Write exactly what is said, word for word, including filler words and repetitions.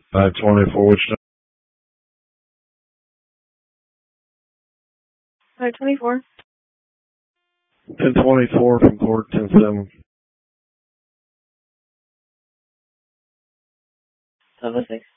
five twenty-four, which time? five twenty-four. ten twenty-four from court, ten seven. twelve oh six.